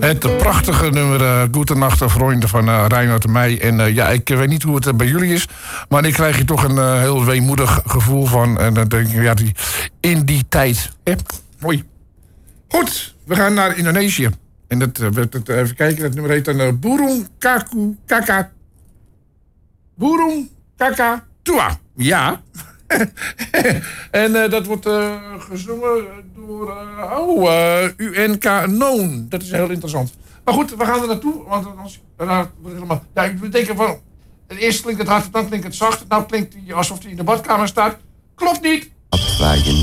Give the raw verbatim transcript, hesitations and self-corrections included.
Het prachtige nummer uh, Goedenacht, vrienden van uh, Reinhard en mij. En uh, ja, ik weet niet hoe het uh, bij jullie is, maar ik krijg hier toch een uh, heel weemoedig gevoel van. En dan denk ik, ja, die, in die tijd. Eh, mooi. Goed, we gaan naar Indonesië. En dat, uh, dat, uh, even kijken, dat nummer heet dan uh, Burung Kaku Kaka. Burung Kaka Tua. Ja. En uh, dat wordt uh, gezongen door uh, oh, uh, U N K Noon. Dat is heel interessant. Maar goed, we gaan er naartoe. Want anders, daarna wordt helemaal, ja, ik denk van, het eerst klinkt het hard, dan klinkt het zacht. Nou klinkt hij alsof hij in de badkamer staat. Klopt niet. Waar je